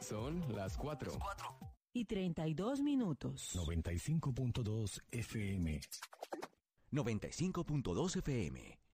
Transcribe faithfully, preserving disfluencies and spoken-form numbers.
Son las cuatro. Y treinta y dos minutos. noventa y cinco punto dos F M. noventa y cinco punto dos F M.